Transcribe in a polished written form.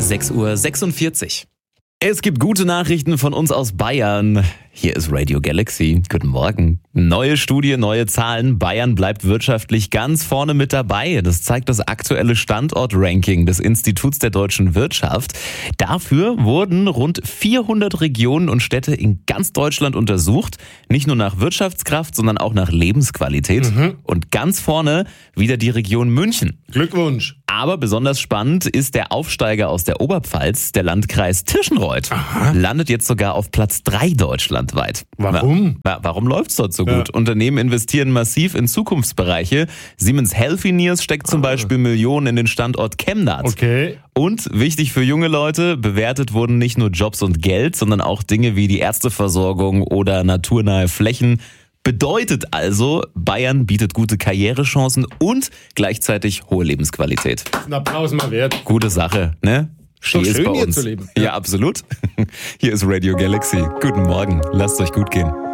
6:46 Uhr. Es gibt gute Nachrichten von uns aus Bayern. Hier ist Radio Galaxy. Guten Morgen. Neue Studie, neue Zahlen. Bayern bleibt wirtschaftlich ganz vorne mit dabei. Das zeigt das aktuelle Standortranking des Instituts der deutschen Wirtschaft. Dafür wurden rund 400 Regionen und Städte in ganz Deutschland untersucht. Nicht nur nach Wirtschaftskraft, sondern auch nach Lebensqualität. Und ganz vorne wieder die Region München. Glückwunsch. Aber besonders spannend ist der Aufsteiger aus der Oberpfalz, der Landkreis Tirschenreuth. Aha. Landet jetzt sogar auf Platz 3 deutschlandweit. Warum? Warum läuft's dort so gut? Unternehmen investieren massiv in Zukunftsbereiche. Siemens Healthineers steckt zum Beispiel Millionen in den Standort Chemnat. Okay. Und wichtig für junge Leute, bewertet wurden nicht nur Jobs und Geld, sondern auch Dinge wie die Ärzteversorgung oder naturnahe Flächen. Bedeutet also, Bayern bietet gute Karrierechancen und gleichzeitig hohe Lebensqualität. Ein Applaus mal wert. Gute Sache, ne? Ski ist schön bei hier uns. zu leben. Ja, absolut. Hier ist Radio Galaxy. Guten Morgen. Lasst euch gut gehen.